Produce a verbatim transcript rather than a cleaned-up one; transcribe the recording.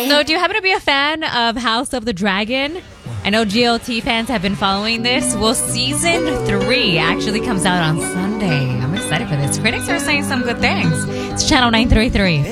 So, do you happen to be a fan of House of the Dragon? I know G O T fans have been following this. Well, season three actually comes out on Sunday. I'm excited for this. Critics are saying some good things. It's Channel nine thirty-three.